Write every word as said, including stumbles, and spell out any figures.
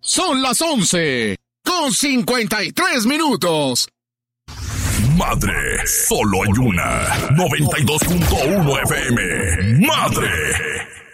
Son las once con cincuenta y tres minutos. Madre, solo hay una. noventa y dos punto uno F M. Madre.